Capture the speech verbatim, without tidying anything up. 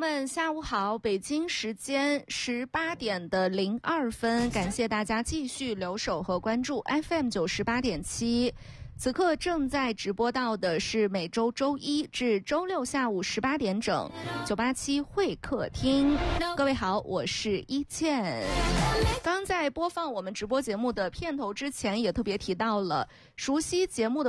们下午好，北京时间十八点的零二分，感谢大家继续留守和关注 F M 九十八点七。此刻正在直播到的是每周周一至周六下午十八点整九八七会客厅。各位好，我是一倩。刚在播放我们直播节目的片头之前，也特别提到了熟悉节目的